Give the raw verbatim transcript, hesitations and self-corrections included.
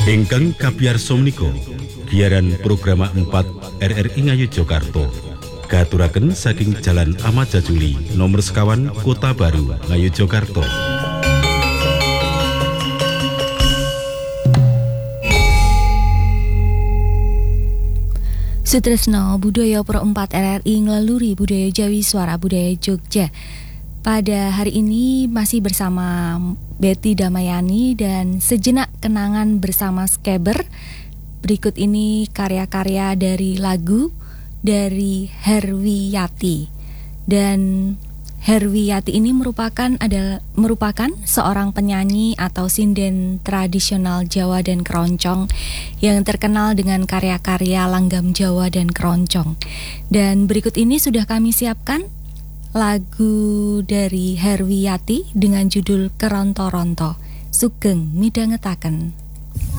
Ingkang kabiyarsa menika giaran program empat R R I Ngayogyakarta katuraken saking Jalan Ahmad Jajuli nomor sekawan Kota Baru Ngayogyakarta. Sutresno budaya Pro empat R R I nglaluri budaya Jawi Suara Budaya Jogja. Pada hari ini masih bersama Betty Damayani dan sejenak kenangan bersama Skeber. Berikut ini karya-karya dari lagu dari Herwiyati. Dan Herwiyati ini merupakan adalah merupakan seorang penyanyi atau sinden tradisional Jawa dan Keroncong yang terkenal dengan karya-karya langgam Jawa dan Keroncong. Dan berikut ini sudah kami siapkan lagu dari Herwiyati dengan judul Keronto-ronto. Sugeng midhangetaken.